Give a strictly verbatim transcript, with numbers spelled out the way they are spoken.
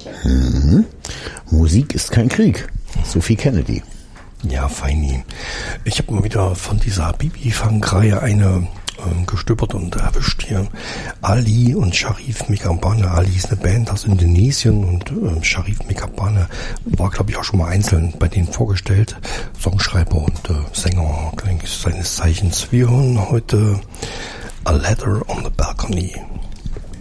Mhm. Musik ist kein Krieg. Sophie Kennedy. Ja, feini. Ich habe mal wieder von dieser Bibi-Funk-Reihe eine ähm, gestöbert und erwischt hier. Ali und Sharif Mekabane. Ali ist eine Band aus Indonesien und ähm, Sharif Mekabane war, glaube ich, auch schon mal einzeln bei denen vorgestellt. Songschreiber und äh, Sänger, denke ich, seines Zeichens. Wir hören heute A Ladder on the Balcony.